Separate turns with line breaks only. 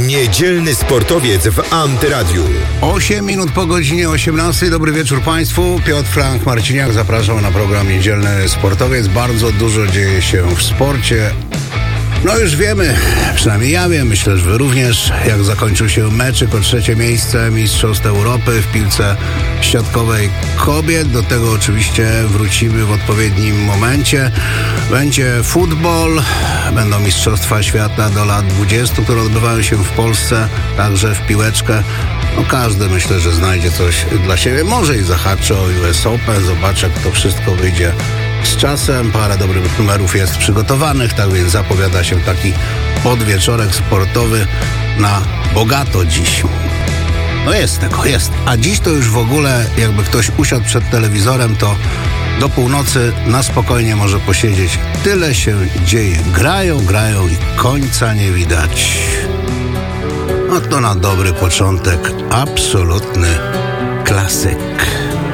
Niedzielny sportowiec w Antyradiu.
8 minut po godzinie 18. Dobry wieczór Państwu. Piotr Frank Marciniak, zapraszam na program Niedzielny Sportowiec. Bardzo dużo dzieje się w sporcie. No już wiemy, przynajmniej ja wiem, myślę, że Wy również, jak zakończył się meczyk o 3. miejsce Mistrzostw Europy w piłce siatkowej kobiet. Do tego oczywiście wrócimy w odpowiednim momencie. Będzie futbol, będą Mistrzostwa Świata do lat 20, które odbywają się w Polsce, także w piłeczkę. No każdy, myślę, że znajdzie coś dla siebie. Może i zahaczy o US Open, zobaczę, jak to wszystko wyjdzie z czasem. Parę dobrych numerów jest przygotowanych, tak więc zapowiada się taki podwieczorek sportowy na bogato dziś. No jest tego, jest. A dziś to już w ogóle, jakby ktoś usiadł przed telewizorem, to do północy na spokojnie może posiedzieć. Tyle się dzieje. Grają i końca nie widać. No to na dobry początek absolutny klasyk.